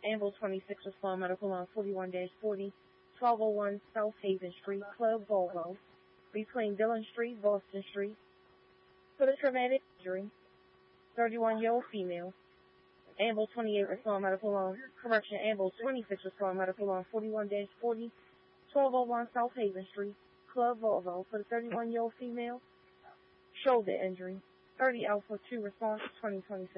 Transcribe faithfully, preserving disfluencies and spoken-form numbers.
Ambulance twenty-six respond medical on forty-one forty, twelve oh one South Haven Street, Club Volvo, between Dillon Street, Boston Street, for the traumatic injury, thirty-one-year-old female. Ambulance twenty-eight respond medical on, correction, Ambulance twenty-six respond medical on forty-one forty, twelve oh one South Haven Street, Club Volvo, for the thirty-one-year-old female, shoulder injury, thirty Alpha two response, twenty twenty-six.